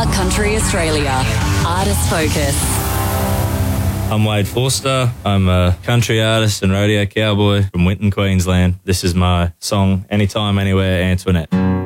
Far Country Australia. Artist Focus. I'm Wade Forster. I'm a country artist and rodeo cowboy from Winton, Queensland. This is my song, Anytime, Anywhere, Antoinette.